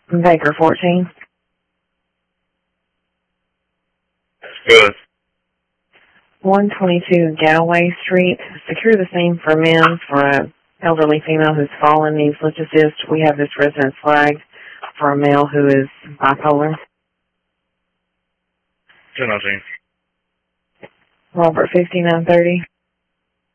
Baker 14. Good. 122 Galway Street. Secure the scene for men for an elderly female who's fallen. Needs lift assist. We have this residence flag for a male who is bipolar. 10-19. Robert 5930.